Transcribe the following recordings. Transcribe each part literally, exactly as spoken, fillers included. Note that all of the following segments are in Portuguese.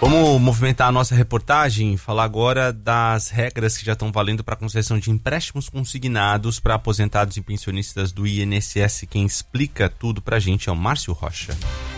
Vamos movimentar a nossa reportagem, falar agora das regras que já estão valendo para a concessão de empréstimos consignados para aposentados e pensionistas do I N S S. Quem explica tudo para a gente é o Márcio Rocha.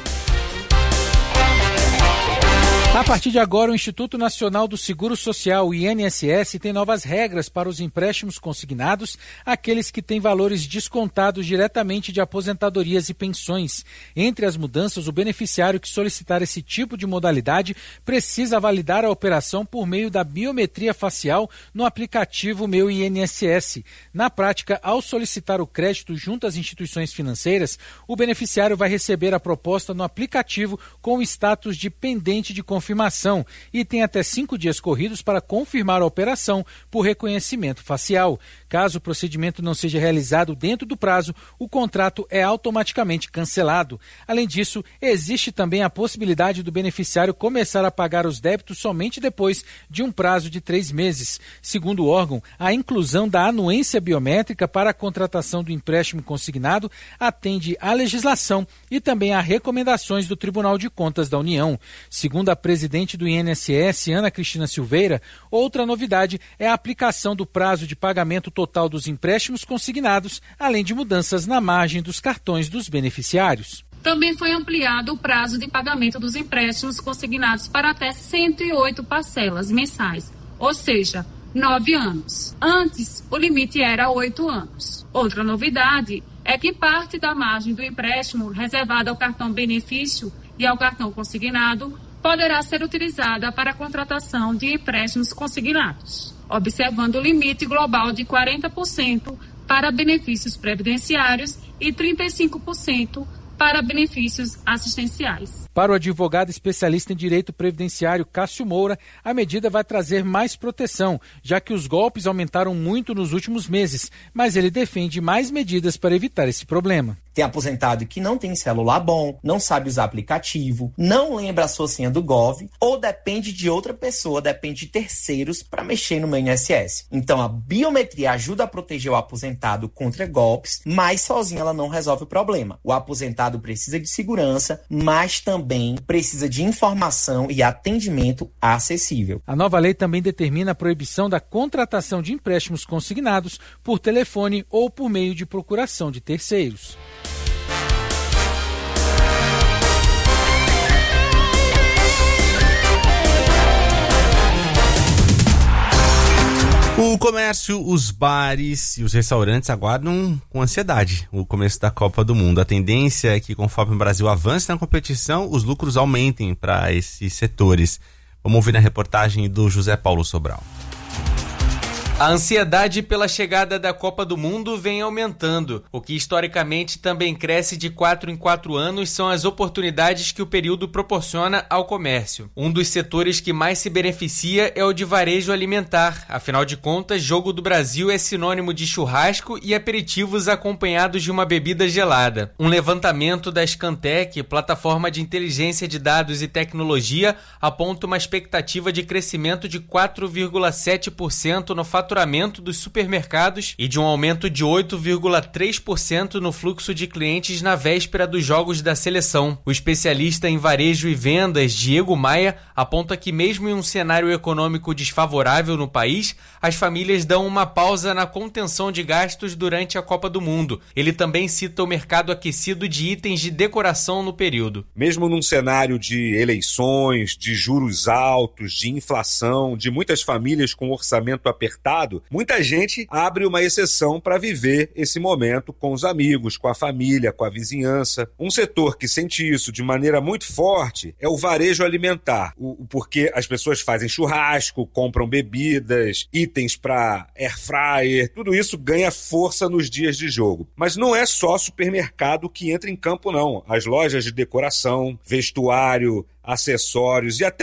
A partir de agora, o Instituto Nacional do Seguro Social, o I N S S, tem novas regras para os empréstimos consignados, aqueles que têm valores descontados diretamente de aposentadorias e pensões. Entre as mudanças, o beneficiário que solicitar esse tipo de modalidade precisa validar a operação por meio da biometria facial no aplicativo Meu I N S S. Na prática, ao solicitar o crédito junto às instituições financeiras, o beneficiário vai receber a proposta no aplicativo com o status de pendente de confirmação. confirmação e tem até cinco dias corridos para confirmar a operação por reconhecimento facial. Caso o procedimento não seja realizado dentro do prazo, o contrato é automaticamente cancelado. Além disso, existe também a possibilidade do beneficiário começar a pagar os débitos somente depois de um prazo de três meses. Segundo o órgão, a inclusão da anuência biométrica para a contratação do empréstimo consignado atende à legislação e também a recomendações do Tribunal de Contas da União. Segundo a presidente do I N S S, Ana Cristina Silveira, outra novidade é a aplicação do prazo de pagamento total dos empréstimos consignados, além de mudanças na margem dos cartões dos beneficiários. Também foi ampliado o prazo de pagamento dos empréstimos consignados para até cento e oito parcelas mensais, ou seja, nove anos. Antes, o limite era oito anos. Outra novidade é que parte da margem do empréstimo reservada ao cartão benefício e ao cartão consignado poderá ser utilizada para a contratação de empréstimos consignados, observando o limite global de quarenta por cento para benefícios previdenciários e trinta e cinco por cento para benefícios assistenciais. Para o advogado especialista em direito previdenciário Cássio Moura, a medida vai trazer mais proteção, já que os golpes aumentaram muito nos últimos meses, mas ele defende mais medidas para evitar esse problema. Tem aposentado que não tem celular bom, não sabe usar aplicativo, não lembra a sua senha do Gov ou depende de outra pessoa, depende de terceiros para mexer no meu I N S S. Então a biometria ajuda a proteger o aposentado contra golpes, mas sozinha ela não resolve o problema. O aposentado precisa de segurança, mas também precisa de informação e atendimento acessível. A nova lei também determina a proibição da contratação de empréstimos consignados por telefone ou por meio de procuração de terceiros. O comércio, os bares e os restaurantes aguardam com ansiedade o começo da Copa do Mundo. A tendência é que, conforme o Brasil avance na competição, os lucros aumentem para esses setores. Vamos ouvir na reportagem do José Paulo Sobral. A ansiedade pela chegada da Copa do Mundo vem aumentando. O que historicamente também cresce de quatro em quatro anos são as oportunidades que o período proporciona ao comércio. Um dos setores que mais se beneficia é o de varejo alimentar. Afinal de contas, Jogo do Brasil é sinônimo de churrasco e aperitivos acompanhados de uma bebida gelada. Um levantamento da Scantec, plataforma de inteligência de dados e tecnologia, aponta uma expectativa de crescimento de quatro vírgula sete por cento no faturamento dos supermercados e de um aumento de oito vírgula três por cento no fluxo de clientes na véspera dos jogos da seleção. O especialista em varejo e vendas, Diego Maia, aponta que mesmo em um cenário econômico desfavorável no país, as famílias dão uma pausa na contenção de gastos durante a Copa do Mundo. Ele também cita o mercado aquecido de itens de decoração no período. Mesmo num cenário de eleições, de juros altos, de inflação, de muitas famílias com orçamento apertado, muita gente abre uma exceção para viver esse momento com os amigos, com a família, com a vizinhança. Um setor que sente isso de maneira muito forte é o varejo alimentar, o, porque as pessoas fazem churrasco, compram bebidas, itens para air fryer, tudo isso ganha força nos dias de jogo. Mas não é só supermercado que entra em campo, não. As lojas de decoração, vestuário, acessórios e até